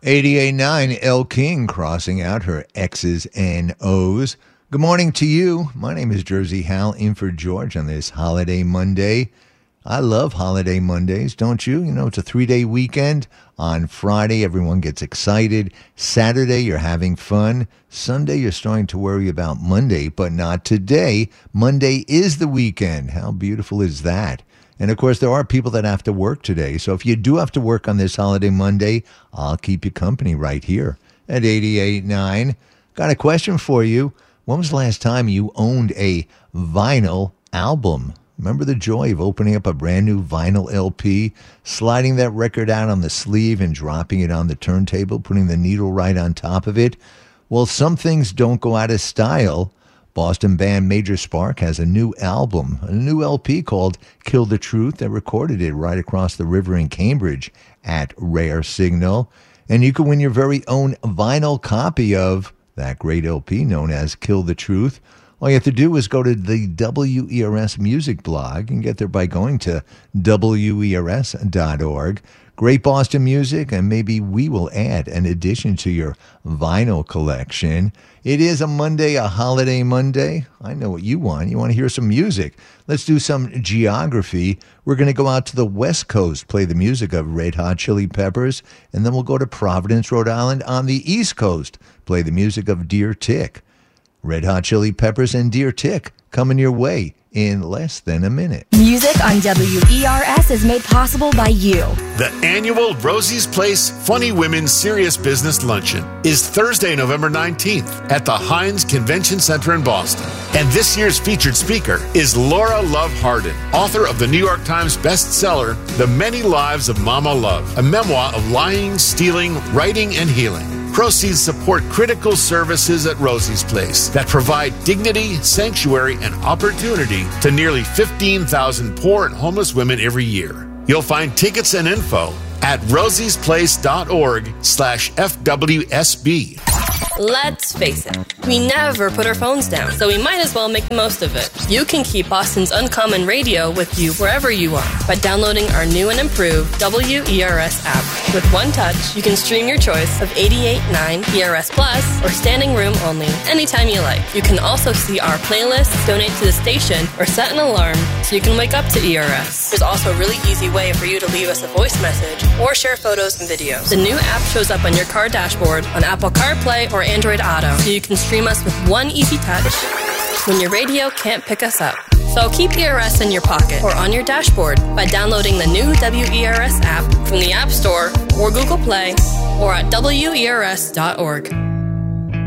88.9 Elle King crossing out her X's and O's. Good morning to you. My name is Jersey Hal, in for George on this holiday Monday. I love holiday Mondays, don't you? You know, it's a 3-day weekend. On Friday, everyone gets excited. Saturday, you're having fun. Sunday, you're starting to worry about Monday, but not today. Monday is the weekend. How beautiful is that? And, of course, there are people that have to work today. So if you do have to work on this holiday Monday, I'll keep you company right here at 88.9. Got a question for you. When was the last time you owned a vinyl album? Remember the joy of opening up a brand new vinyl LP, sliding that record out on the sleeve and dropping it on the turntable, putting the needle right on top of it? Well, some things don't go out of style. Boston band Major Spark has a new album, a new LP called Kill the Truth. They recorded it right across the river in Cambridge at Rare Signal. And you can win your very own vinyl copy of that great LP known as Kill the Truth. All you have to do is go to the WERS Music blog and get there by going to WERS.org. Great Boston music, and maybe we will add an addition to your vinyl collection. It is a Monday, a holiday Monday. I know what you want. You want to hear some music. Let's do some geography. We're going to go out to the West Coast, play the music of Red Hot Chili Peppers, and then we'll go to Providence, Rhode Island on the East Coast, play the music of Deer Tick. Red Hot Chili Peppers and Deer Tick coming your way in less than a minute. Music on WERS is made possible by you. The annual Rosie's Place Funny Women Serious Business Luncheon is Thursday, November 19th at the Heinz Convention Center in Boston. And this year's featured speaker is Laura Love Hardin, author of the New York Times bestseller, The Many Lives of Mama Love, a memoir of lying, stealing, writing, and healing. Proceeds support critical services at Rosie's Place that provide dignity, sanctuary, and opportunity to nearly 15,000 poor and homeless women every year. You'll find tickets and info at rosiesplace.org/FWSB. Let's face it, we never put our phones down, so we might as well make the most of it. You can keep Boston's Uncommon Radio with you wherever you are by downloading our new and improved WERS app. With one touch, you can stream your choice of 88.9 ERS Plus or standing room only anytime you like. You can also see our playlists, donate to the station, or set an alarm so you can wake up to ERS. There's also a really easy way for you to leave us a voice message or share photos and videos. The new app shows up on your car dashboard on Apple CarPlay or Android Auto, so you can stream us with one easy touch when your radio can't pick us up. So keep ERS in your pocket or on your dashboard by downloading the new WERS app from the App Store or Google Play or at WERS.org.